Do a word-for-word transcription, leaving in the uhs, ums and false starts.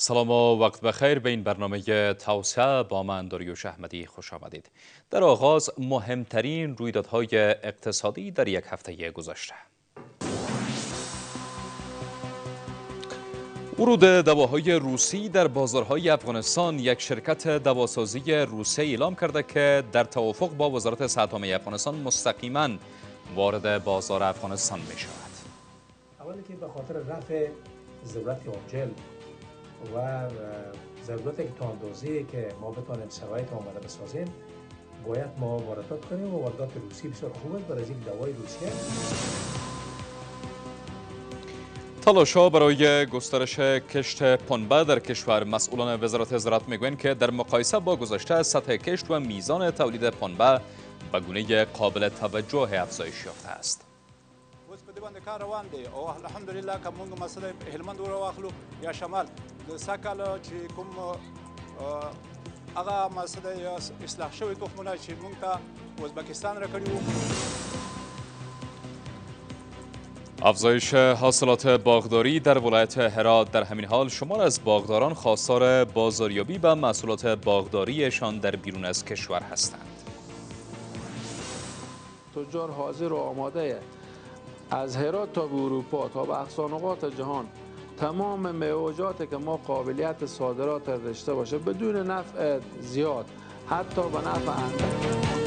سلام و وقت بخیر به این برنامه توسعه با من داریوش احمدی خوش آمدید. در آغاز مهمترین رویدادهای اقتصادی در یک هفته گذشته. ورود دواهای روسی در بازارهای افغانستان. یک شرکت دواسازی روسی اعلام کرده که در توافق با وزارت صحت عامه افغانستان مستقیما وارد بازار افغانستان می شود. اولی که به خاطر رفع ضرورت عاجل و ضرورت که تا اندازه‌ای که ما بتونیم شرایط آماده بسازیم باید ما واردات کنیم و واردات روسی بسیار خوب است برای اینکه دوای روسیه. تلاش‌ها برای گسترش کشت پنبه در کشور. مسئولان وزارت زراعت میگویند که در مقایسه با گذشته سطح کشت و میزان تولید پنبه به گونه قابل توجه افزایش یافته است. اوس په دې باندې کار روان دی او الحمدلله که موږ مسله هلمند ورواخلو یا شمال د سږ کال چې کوم هغه مسله اصلاح شوي تخمونه چې موږ ته ازبکستان راکړي وو. افزایش حاصلات باغداری در ولایت هرات. در همین حال شمار از باغداران خواستار بازاریابی به محصولات باغداریشان در بیرون از کشور هستند. تجار حاضر و آماده از هرات تا به اروپا تا به اقصا نقاط جهان تمام میوه‌جاتی که ما قابلیت صادرات داشته باشه بدون نفع زیاد حتی به نفع اندک.